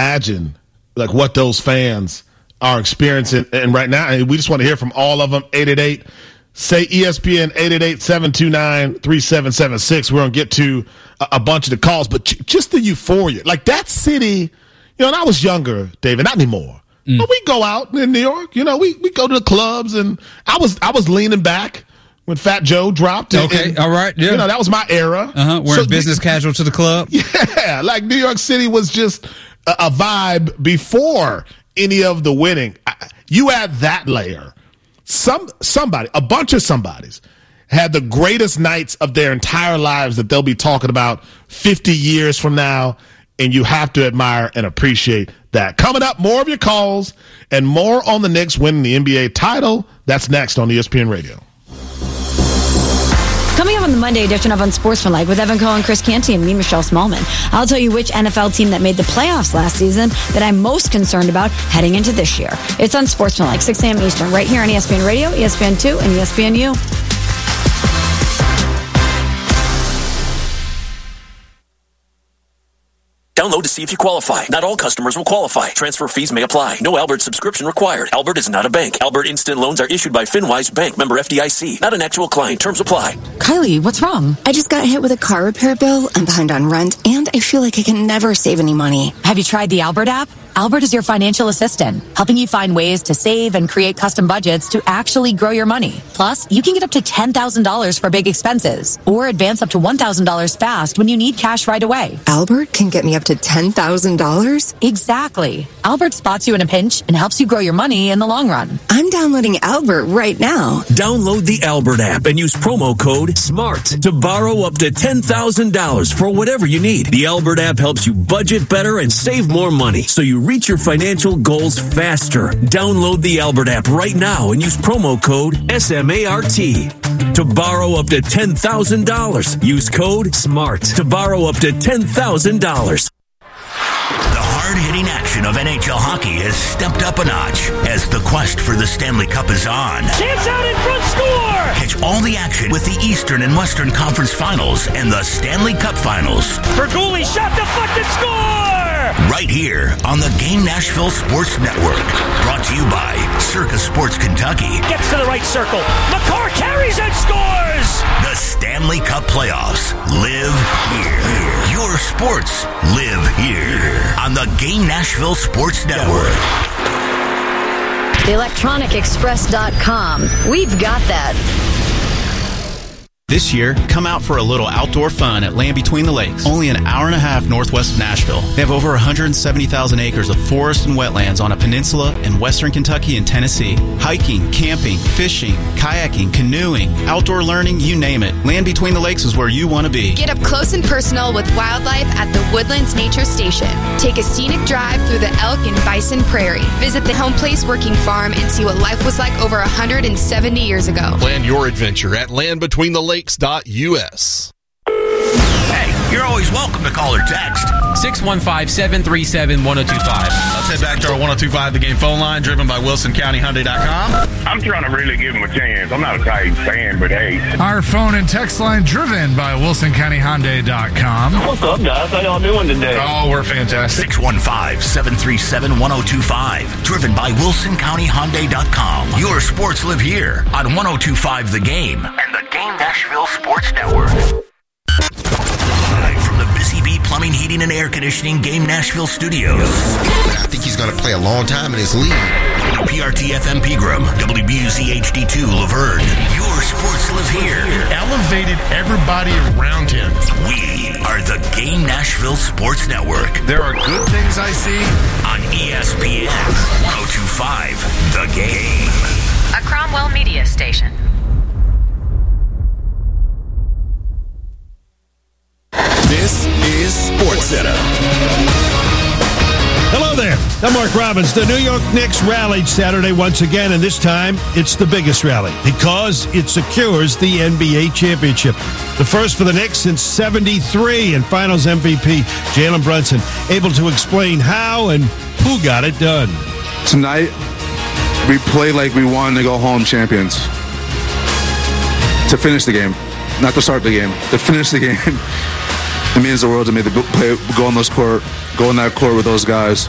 imagine like what those fans are experiencing. And right now, we just want to hear from all of them. 888 say ESPN, 888-729-3776. We're going to get to a bunch of the calls, but just the euphoria. Like that city, when I was younger, David, not anymore. But we go out in New York, we go to the clubs, and I was leaning back when Fat Joe dropped. Okay, all right. Yeah. That was my era. Wearing business casual to the club. Yeah, like New York City was just a vibe before any of the winning. You add that layer. A bunch of somebodies had the greatest nights of their entire lives that they'll be talking about 50 years from now, and you have to admire and appreciate that. Coming up, more of your calls and more on the Knicks winning the NBA title. That's next on ESPN Radio. Coming up on the Monday edition of Unsportsmanlike with Evan Cohen, Chris Canty, and me, Michelle Smallman, I'll tell you which NFL team that made the playoffs last season that I'm most concerned about heading into this year. It's Unsportsmanlike, 6 a.m. Eastern, right here on ESPN Radio, ESPN2, and ESPNU. Download to see if you qualify. Not all customers will qualify. Transfer fees may apply. No Albert subscription required. Albert is not a bank. Albert Instant Loans are issued by FinWise Bank, member FDIC. Not an actual client. Terms apply. Kylie, what's wrong? I just got hit with a car repair bill. I'm behind on rent, and I feel like I can never save any money. Have you tried the Albert app? Albert is your financial assistant, helping you find ways to save and create custom budgets to actually grow your money. Plus, you can get up to $10,000 for big expenses or advance up to $1,000 fast when you need cash right away. Albert can get me up to $10,000? Exactly. Albert spots you in a pinch and helps you grow your money in the long run. I'm downloading Albert right now. Download the Albert app and use promo code SMART to borrow up to $10,000 for whatever you need. The Albert app helps you budget better and save more money, so you reach your financial goals faster. Download the Albert app right now and use promo code SMART to borrow up to $10,000. Use code SMART to borrow up to $10,000. The hard-hitting action of NHL hockey has stepped up a notch as the quest for the Stanley Cup is on. Chance out in front, score! Catch all the action with the Eastern and Western Conference Finals and the Stanley Cup Finals. Berguli shot deflected, score! Right here on the Game Nashville Sports Network. Brought to you by Circa Sports Kentucky. Gets to the right circle. McCarr carries and scores! The Stanley Cup Playoffs live here. Your sports live here on the Game Nashville Sports Network. TheElectronicExpress.com. We've got that. This year, come out for a little outdoor fun at Land Between the Lakes, only an hour and a half northwest of Nashville. They have over 170,000 acres of forest and wetlands on a peninsula in western Kentucky and Tennessee. Hiking, camping, fishing, kayaking, canoeing, outdoor learning, you name it. Land Between the Lakes is where you want to be. Get up close and personal with wildlife at the Woodlands Nature Station. Take a scenic drive through the elk and bison prairie. Visit the Home Place Working Farm and see what life was like over 170 years ago. Plan your adventure at landbetweenthelakes.us. Hey, you're always welcome to call or text. 615-737-1025. Let's head back to our 1025 The Game phone line, driven by WilsonCountyHyundai.com. I'm trying to really give him a chance. I'm not a Titans fan, but hey. Our phone and text line, driven by WilsonCountyHyundai.com. What's up, guys? How y'all doing today? Oh, we're fantastic. 615-737-1025. Driven by WilsonCountyHyundai.com. Your sports live here on 1025 The Game and the Game Nashville Sports Network. Live from the Busy Bee Plumbing, Heating, and Air Conditioning Game Nashville Studios. I think he's going to play a long time in this league. WPRT FM Pegram, WBUZ HD2 Laverne. Your sports live here. Elevated everybody around him. We are the Game Nashville Sports Network. There are good things I see on ESPN 1025 The Game. A Cromwell Media Station. This is SportsCenter. Hello there. I'm Mark Robbins. The New York Knicks rallied Saturday once again, and this time it's the biggest rally because it secures the NBA championship. The first for the Knicks since '73, and Finals MVP Jalen Brunson able to explain how and who got it done. Tonight, we played like we wanted to go home champions. To finish the game, not to start the game, to finish the game. It means the world to me to go on that court with those guys.